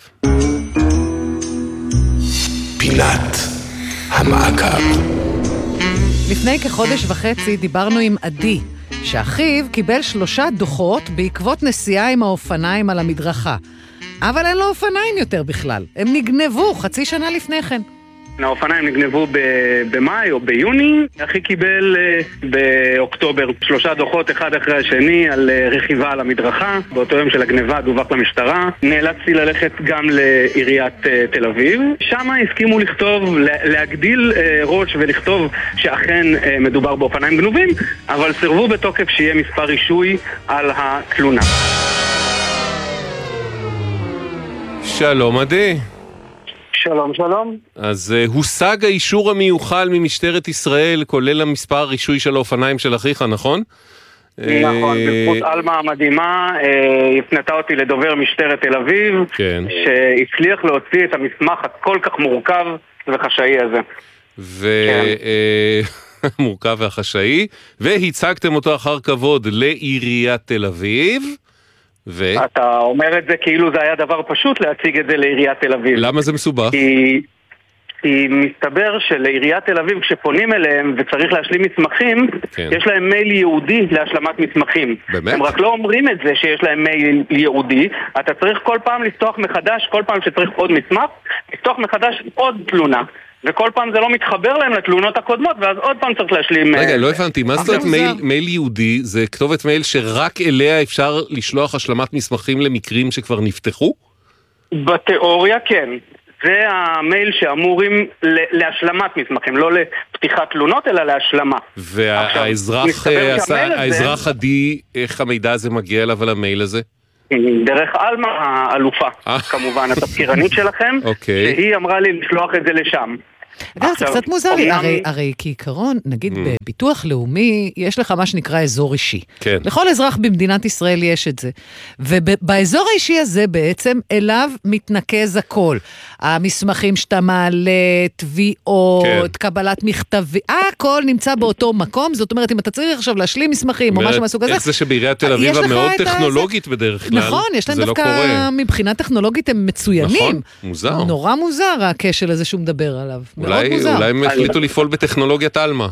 פינת המעקב. לפני כחודש וחצי דיברנו עם עדי, שאחיו קיבל שלושה דוחות בעקבות נסיעה עם האופניים על המדרכה. אבל אין לו אופניים יותר בכלל. הם נגנבו חצי שנה לפני כן. האופניים נגנבו במאי או ביוני. אחי קיבל באוקטובר שלושה דוחות, אחד אחרי השני, על רכיבה על המדרכה. באותו יום של הגניבה דווח למשטרה. נאלצתי ללכת גם לעיריית תל אביב. שם הסכימו לכתוב, להגדיל ראש ולכתוב שאכן מדובר באופניים גנובים, אבל סירבו בתוקף שיהיה מספר רישוי על התלונה. שלום עדי. שלום, שלום. אז uh, הושג האישור המיוחל ממשטרת ישראל, כולל המספר הרישוי של האופניים של אחיך, נכון? נכון, בזכות אלמה המדהימה, הפנתה אותי לדובר משטרת תל אביב, כן. שהצליח להוציא את המסמך הכל כך מורכב וחשאי הזה. ומורכב כן. והחשאי, והצגתם אותו אחר כבוד לעיריית תל אביב, ו... אתה אומר את זה כאילו זה היה דבר פשוט להציג את זה לעיריית תל אביב. למה זה מסובך? כי... כי מסתבר שלעיריית תל אביב כשפונים אליהם וצריך להשלים מסמכים, כן. יש להם מייל ייעודי להשלמת מסמכים. באמת? הם רק לא אומרים את זה שיש להם מייל ייעודי, אתה צריך כל פעם לפתוח מחדש, כל פעם שצריך עוד מסמך, לפתוח מחדש עוד תלונה. וכל פעם זה לא מתחבר להם לתלונות הקודמות, ואז עוד פעם צריך להשלים... רגע, לא הבנתי, מה זאת מייל, מייל ייעודי? זה כתובת מייל שרק אליה אפשר לשלוח השלמת מסמכים למקרים שכבר נפתחו? בתיאוריה כן. זה המייל שאמורים להשלמת מסמכים, לא לפתיחת תלונות, אלא להשלמה. והאזרח האזרח עדי, איך המידע הזה מגיע אליו על המייל הזה? דרך אלמה האלופה, כמובן, התזכירנית שלכם, שהיא אמרה לי לשלוח את זה לשם. אגב, זה קצת מוזר לי, הרי, הרי כעיקרון, נגיד mm. בביטוח לאומי, יש לך מה שנקרא אזור אישי. כן. לכל אזרח במדינת ישראל יש את זה. ובאזור האישי הזה בעצם אליו מתנקז הכל. המסמכים שאתה מעלה, תביעות, כן. קבלת מכתבי, הכל נמצא באותו מקום, זאת אומרת, אם אתה צריך עכשיו להשלים מסמכים או משהו מהסוג הזה. איך זה שבעיריית תל אביב המאוד טכנולוגית בדרך כלל, נכון, יש להם דווקא, לא מבחינה טכנולוגית הם מצוינים. נכון, מוזר. נורא מוזר הכשל הזה שהוא מדבר עליו. אולי, אולי הם החליטו לפעול בטכנולוגיית אלמה,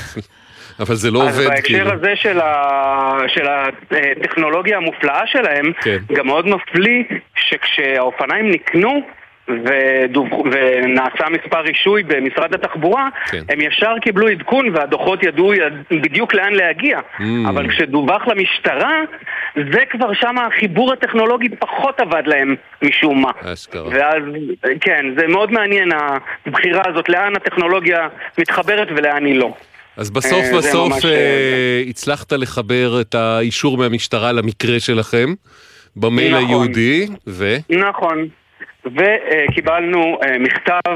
אבל זה לא עובד. אז בהקשר הזה של, ה... של הטכנולוגיה המופלאה שלהם, כן. גם מאוד מפליא שכשהאופניים נקנו, ודוב... ונעשה מספר רישוי במשרד התחבורה, כן. הם ישר קיבלו עדכון והדוחות ידעו בדיוק לאן להגיע. Mm. אבל כשדווח למשטרה, זה כבר שם החיבור הטכנולוגי פחות עבד להם משום מה. אשכרה. ואז, כן, זה מאוד מעניין הבחירה הזאת, לאן הטכנולוגיה מתחברת ולאן היא לא. אז בסוף אה, בסוף ממש... אה, הצלחת לחבר את האישור מהמשטרה למקרה שלכם, במייל נכון. היהודי, ו... נכון. וקיבלנו מכתב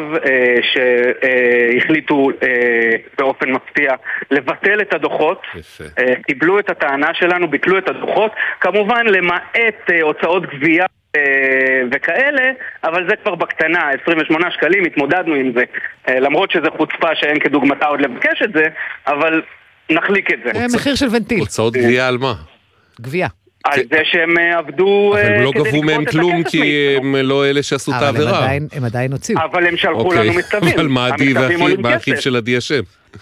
שהחליטו באופן מפתיע לבטל את הדוחות. יפה. קיבלו את הטענה שלנו, ביטלו את הדוחות, כמובן למעט הוצאות גבייה וכאלה, אבל זה כבר בקטנה, עשרים ושמונה שקלים, התמודדנו עם זה, למרות שזה חוצפה שאין כדוגמתה עוד לבקש את זה, אבל נחליק את זה. זה מחיר של ונטיל. הוצאות גבייה על מה? גבייה. על זה שהם עבדו... אבל הם לא גבו מהם כלום כי הם לא אלה שעשו את העבירה. אבל הם עדיין הוציאו. אבל הם שלחו לנו מכתבים. אבל מה האחיו של עדי השם?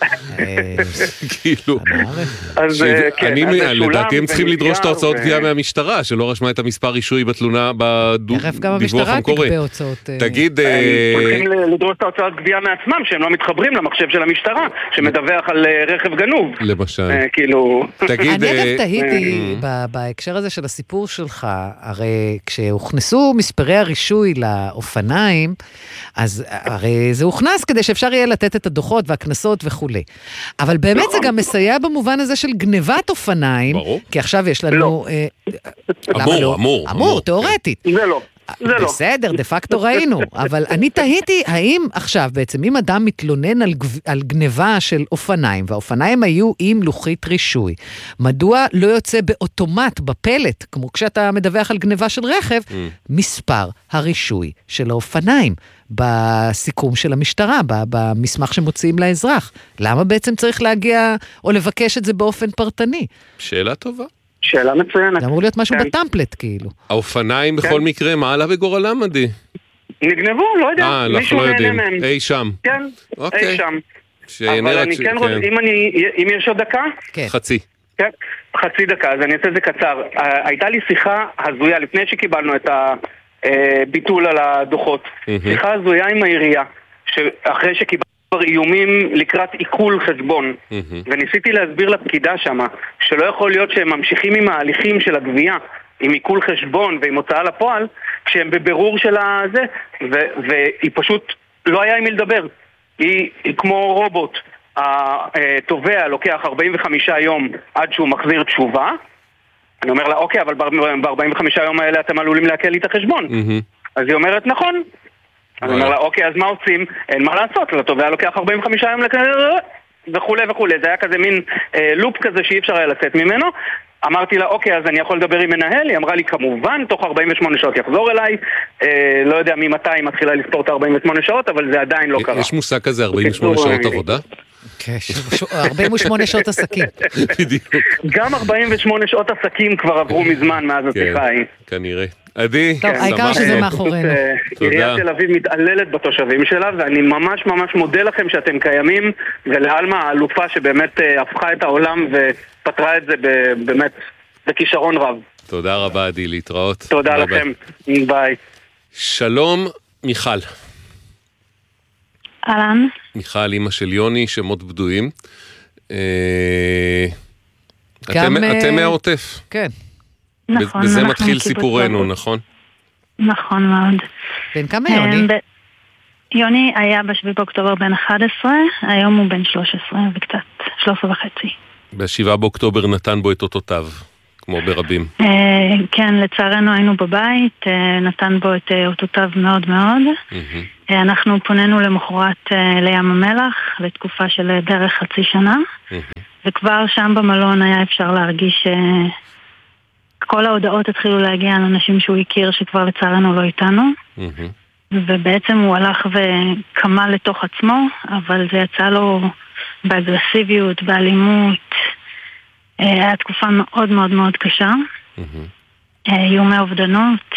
כאילו, לדעתי הם צריכים לדרוש את ההוצאות גבייה מהמשטרה, שלא רשמה את המספר רישוי בתלונה בדיווח המקורי. תגיד... הם צריכים לדרוש את ההוצאות גבייה מעצמם, שהם לא מתחברים למחשב של המשטרה, שמדווח על רכב גנוב. למשל. כאילו... אני אגב תהיתי בהקשר הזה של הסיפור שלך, הרי כשהוכנסו מספרי הרישוי לאופניים, אז הרי זה הוכנס כדי שאפשר יהיה לתת את הדוחות והכנסות וכו'. אבל באמת זה גם מסייע במובן הזה של גנבת אופניים, כי עכשיו יש לנו... אמור, אמור. אמור, תיאורטית. זה לא. בסדר, דה פקטו ראינו, אבל אני תהיתי, האם עכשיו בעצם, אם אדם מתלונן על, גב, על גניבה של אופניים, והאופניים היו עם לוחית רישוי, מדוע לא יוצא באוטומט, בפלט, כמו כשאתה מדווח על גניבה של רכב, mm. מספר הרישוי של האופניים, בסיכום של המשטרה, במסמך שמוציאים לאזרח. למה בעצם צריך להגיע, או לבקש את זה באופן פרטני? שאלה טובה. שאלה מצוינת. זה אמור להיות משהו בטמפלט, כאילו. האופניים בכל מקרה, מה עלה בגורלם, עדי? נגנבו, לא יודע. אה, אנחנו לא יודעים. אי שם. כן, אי שם. אבל אני כן רוצה, אם יש עוד דקה? חצי. כן, חצי דקה, אז אני אעשה את זה קצר. הייתה לי שיחה הזויה, לפני שקיבלנו את הביטול על הדוחות. שיחה הזויה עם העירייה, שאחרי שקיבלנו איומים לקראת עיכול חשבון, וניסיתי להסביר לפקידה שמה שלא יכול להיות שהם ממשיכים עם ההליכים של הגבייה, עם עיכול חשבון ועם הוצאה לפועל, כשהם בבירור של הזה, והיא פשוט לא היה עם מי לדבר. היא, היא כמו רובוט. התובע לוקח ארבעים וחמישה יום עד שהוא מחזיר תשובה. אני אומר לה, אוקיי, אבל ב-ארבעים וחמישה יום האלה אתם עלולים להקל לי את החשבון. אז היא אומרת, נכון, אני אומר לה, אוקיי, אז מה עושים? אין מה לעשות, לתובע לוקח ארבעים וחמישה יום וכו' וכו'. זה היה כזה מין לופ כזה שאי אפשר היה לצאת ממנו. אמרתי לה, אוקיי, אז אני יכול לדבר עם מנהל? היא אמרה לי, כמובן, תוך ארבעים ושמונה שעות יחזור אליי. אה, לא יודע ממתי היא מתחילה לספור את ארבעים ושמונה שעות, אבל זה עדיין לא קרה. יש מושג כזה, ארבעים ושמונה שעות עבודה? כן, ארבעים ושמונה שעות עסקים. בדיוק. גם ארבעים ושמונה שעות עסקים כבר עברו מזמן מאז השיחה ההיא. כנראה. עדי, טוב, העיקר שזה מאחורינו. עיריית תל אביב מתעללת בתושבים שלה, ואני ממש ממש מודה לכם שאתם קיימים, ולעלמה האלופה שבאמת הפכה את העולם ופתרה את זה באמת בכישרון רב. תודה רבה, עדי, להתראות. תודה לכם, ביי. שלום, מיכל. אהלן. מיכל, אמא של יוני, שמות בדויים. אתם מהעוטף. כן. נכון. בזה מתחיל סיפורנו, נכון? נכון מאוד. בן כמה יוני? יוני היה בשביעי באוקטובר בן אחד עשרה, היום הוא בן שלוש עשרה וקצת, שלוש עשרה וחצי. בשבעה באוקטובר נתן בו את אותותיו, כמו ברבים. כן, לצערנו היינו בבית, נתן בו את אותותיו מאוד מאוד. אנחנו פוננו למחרת לים המלח, לתקופה של דרך חצי שנה, וכבר שם במלון היה אפשר להרגיש כל ההודעות התחילו להגיע על אנשים שהוא הכיר שכבר לצערנו לא איתנו. ובעצם הוא הלך וקמה לתוך עצמו, אבל זה יצא לו באגרסיביות, באלימות. היה תקופה מאוד מאוד מאוד קשה. איומי אובדנות.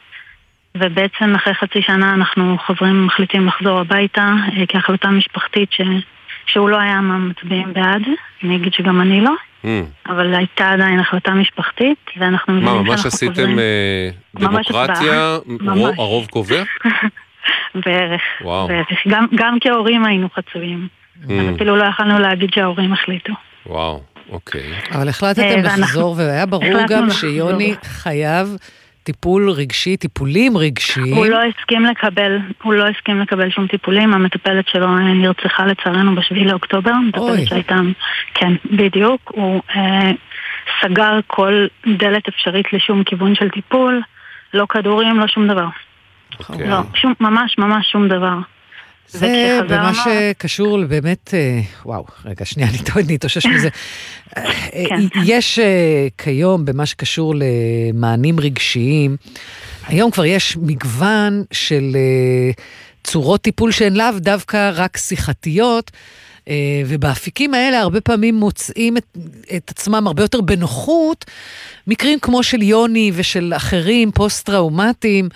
ובעצם אחרי חצי שנה אנחנו חוזרים, מחליטים לחזור הביתה, כהחלטה משפחתית ש... שהוא לא היה מהמצביעים בעד. אני אגיד שגם אני לא. אבל הייתה עדיין החלטה משפחתית, ואנחנו מה, ממש עשיתם דמוקרטיה? הרוב קובע? בערך. גם כהורים היינו חצויים. אפילו לא יכולנו להגיד שההורים החליטו. וואו, אוקיי. אבל החלטתם לחזור, והיה ברור גם שיוני חייב טיפול רגשי, טיפולים רגשיים. הוא לא הסכים לקבל, הוא לא הסכים לקבל שום טיפולים. המטפלת שלו נרצחה לצערנו בשביעי לאוקטובר. מטפלת שהייתה, כן, בדיוק. הוא אה, סגר כל דלת אפשרית לשום כיוון של טיפול. לא כדורים, לא שום דבר. אוקיי. לא, שום, ממש ממש שום דבר. זה במה שקשור באמת, וואו, רגע, שנייה, אני נתאושש מזה. יש כיום, במה שקשור למענים רגשיים, היום כבר יש מגוון של צורות טיפול שהן לאו דווקא רק שיחתיות, ובאפיקים האלה הרבה פעמים מוצאים את, את עצמם הרבה יותר בנוחות, מקרים כמו של יוני ושל אחרים, פוסט-טראומטיים,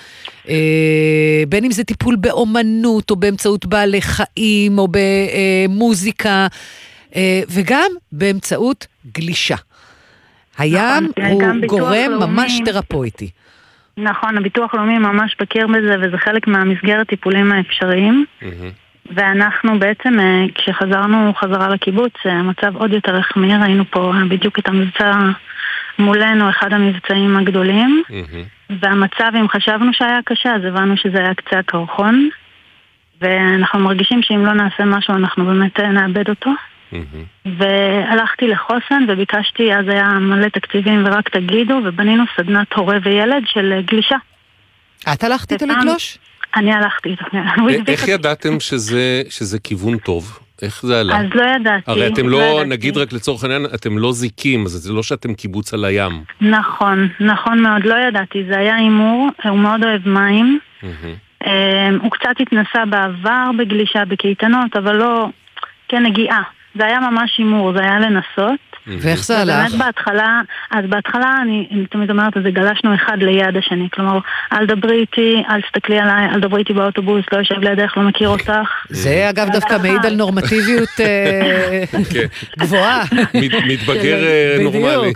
בין אם זה טיפול באומנות, או באמצעות בעלי חיים, או במוזיקה, וגם באמצעות גלישה. הים הוא גורם ממש תרפויטי. נכון, הביטוח לאומי ממש מכיר בזה, וזה חלק מהמסגרת טיפולים האפשריים. ואנחנו בעצם, כשחזרנו חזרה לקיבוץ, המצב עוד יותר החמיר, היינו פה בדיוק את המבצע מולנו, אחד המבצעים הגדולים, והמצב, אם חשבנו שהיה קשה, אז הבנו שזה היה קצה הקרחון, ואנחנו מרגישים שאם לא נעשה משהו, אנחנו באמת נאבד אותו. והלכתי לחוסן וביקשתי, אז היה מלא תקציבים ורק תגידו, ובנינו סדנת הורה וילד של גלישה. את הלכתי איתו לגלוש? אני הלכתי. איך ידעתם שזה, שזה כיוון טוב? איך זה עלה? אז לא ידעתי. הרי אתם לא, נגיד רק לצורך העניין, אתם לא זיקים, אז זה לא שאתם קיבוץ על הים. נכון, נכון מאוד, לא ידעתי. זה היה אימור, הוא מאוד אוהב מים. הוא קצת התנסה בעבר בגלישה, בקייטנות, אבל לא, כן, נגיעה. זה היה ממש אימור, זה היה לנסות. ואיך זה הלך? באמת בהתחלה, אז בהתחלה אני, אני תמיד אומרת, אז גלשנו אחד ליד השני, כלומר, אל דברי איתי, אל תסתכלי עליי, אל דברי איתי באוטובוס, לא יושב לידך, לא מכיר אותך. זה אגב דווקא מעיד על נורמטיביות גבוהה. מתבגר נורמלי.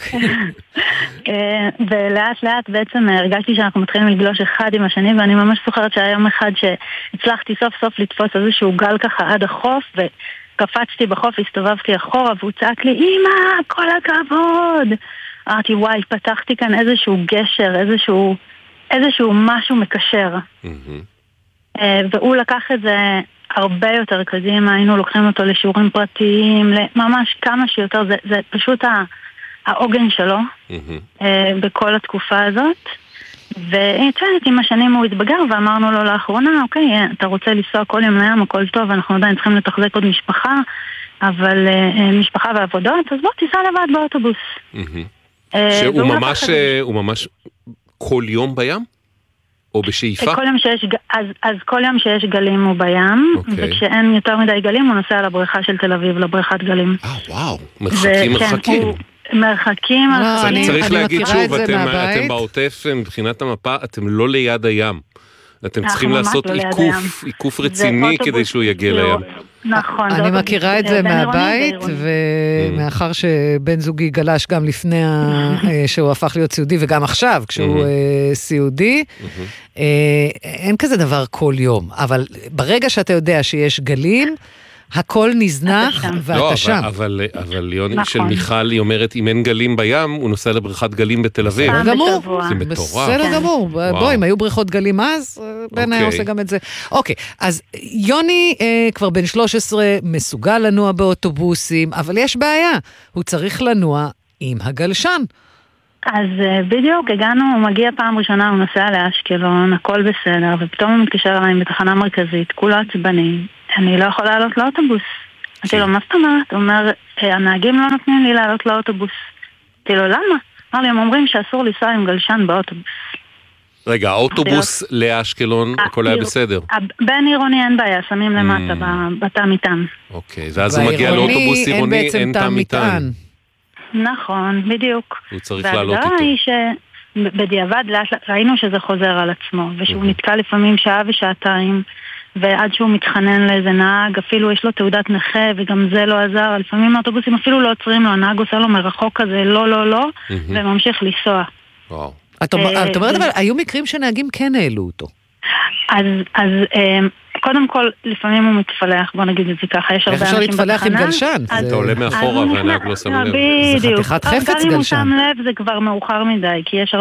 ולאט לאט בעצם הרגשתי שאנחנו מתחילים לגלוש אחד עם השני, ואני ממש זוכרת שהיום אחד שהצלחתי סוף סוף לתפוס איזשהו גל ככה עד החוף, ו... קפצתי בחוף, הסתובבתי אחורה, והוא צעק לי, אמא, כל הכבוד! אמרתי, וואי, פתחתי כאן איזשהו גשר, איזשהו, איזשהו משהו מקשר. והוא לקח את זה הרבה יותר קדימה, היינו לוקחים אותו לשיעורים פרטיים, ממש כמה שיותר, זה, זה פשוט העוגן שלו, בכל התקופה הזאת. והצעת, עם השנים הוא התבגר ואמרנו לו לאחרונה, אוקיי, אתה רוצה לנסוע כל יום לים, הכל טוב, אנחנו עדיין צריכים לתחזק עוד משפחה, אבל משפחה ועבודות, אז בוא תיסע לבד באוטובוס. שהוא ממש, הוא ממש כל יום בים? או בשאיפה? כל יום שיש, אז, אז כל יום שיש גלים הוא בים, okay. וכשאין יותר מדי גלים הוא נוסע לבריכה של תל אביב, לבריכת גלים. אה, וואו, מרחקים מרחקים. הוא, מרחקים, מרחקים. צריך להגיד שוב, אתם, אתם בעוטף, מבחינת המפה, אתם לא ליד הים. אתם צריכים לעשות עיקוף, עיקוף רציני כדי שהוא יגיע לים. נכון. אני מכירה את זה מהבית, ומאחר שבן זוגי גלש גם לפני שהוא הפך להיות סיעודי, וגם עכשיו כשהוא סיעודי, אין כזה דבר כל יום. אבל ברגע שאתה יודע שיש גלים, הכל נזנח ואתה שם. אבל יוני של מיכל, היא אומרת, אם אין גלים בים, הוא נוסע לבריכת גלים בתל אביב. בסדר גמור. זה מטורף. בסדר גמור. בואי, אם היו בריכות גלים אז, בן היה עושה גם את זה. אוקיי, אז יוני כבר בן שלוש עשרה, מסוגל לנוע באוטובוסים, אבל יש בעיה. הוא צריך לנוע עם הגלשן. אז בדיוק, הגענו, הוא מגיע פעם ראשונה, הוא נוסע לאשקלון, הכל בסדר, ופתאום הוא מתקשר אליי בתחנה מרכזית, כולו עצבני, אני לא יכול לעלות לאוטובוס. אמרתי לו, מה זאת אומרת? הוא אומר, הנהגים לא נותנים לי לעלות לאוטובוס. אמרתי לו, למה? אמר לי, הם אומרים שאסור לנסוע עם גלשן באוטובוס. רגע, האוטובוס לאשקלון, הכל היה בסדר. בין עירוני אין בעיה, שמים למטה, בתא מטען. אוקיי, ואז הוא מגיע לאוטובוס עירוני, אין תא מטען. נכון, בדיוק. הוא צריך לעלות איתו. והדעה היא שבדיעבד ראינו שזה חוזר על עצמו, ושהוא נתקע לפעמים שעה ושעתיים, ועד שהוא מתחנן לאיזה נהג, אפילו יש לו תעודת נכה, וגם זה לא עזר, לפעמים האוטובוסים אפילו לא עוצרים לו, הנהג עושה לו מרחוק כזה, לא, לא, לא, וממשיך לנסוע. וואו. את אומרת, אבל היו מקרים שנהגים כן העלו אותו. אז, אז קודם כל, לפעמים הוא מתפלח, בוא נגיד את זה ככה, יש הרבה אנשים בתחנה. איך אפשר להתפלח עם גלשן? אתה עולה מאחורה והנהג לא שם לב. זה חתיכת חפץ גלשן. גם אם הוא שם לב זה כבר מאוחר מדי, כי יש